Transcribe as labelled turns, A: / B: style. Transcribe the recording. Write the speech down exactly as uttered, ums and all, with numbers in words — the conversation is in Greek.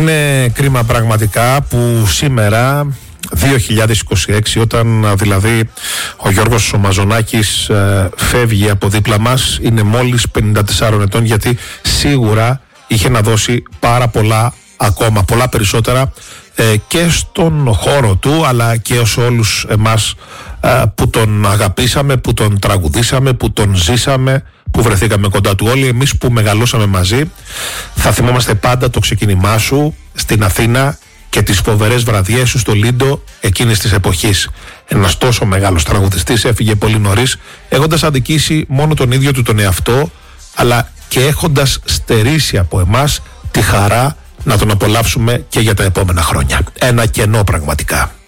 A: Είναι κρίμα πραγματικά που σήμερα, δύο χιλιάδες είκοσι έξι, όταν δηλαδή ο Γιώργος ο Μαζονάκης ε, φεύγει από δίπλα μας, είναι μόλις πενήντα τεσσάρων ετών, γιατί σίγουρα είχε να δώσει πάρα πολλά ακόμα, πολλά περισσότερα ε, και στον χώρο του, αλλά και σε όλους εμάς ε, που τον αγαπήσαμε, που τον τραγουδήσαμε, που τον ζήσαμε, που βρεθήκαμε κοντά του. Όλοι εμείς που μεγαλώσαμε μαζί θα θυμόμαστε πάντα το ξεκίνημά σου στην Αθήνα και τις φοβερές βραδιές σου στο Λίντο εκείνης της εποχής. Ένας τόσο μεγάλος τραγουδιστής έφυγε πολύ νωρίς, έχοντας αδικήσει μόνο τον ίδιο του τον εαυτό, αλλά και έχοντας στερήσει από εμάς τη χαρά να τον απολαύσουμε και για τα επόμενα χρόνια. Ένα κενό πραγματικά.